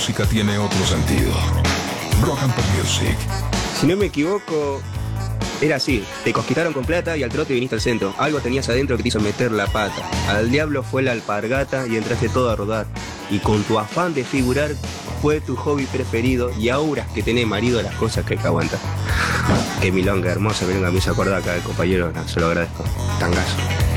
música tiene otro sentido. Rock and Pop Music. Si no me equivoco, era así: te conquistaron con plata y al trote viniste al centro. Algo tenías adentro que te hizo meter la pata. Al diablo fue la alpargata y entraste todo a rodar. Y con tu afán de figurar fue tu hobby preferido. Y ahora que tenés marido, las cosas que hay que aguantar. Qué milonga hermosa, venga, me hizo acordar acá el compañero, se lo agradezco. Tangazo.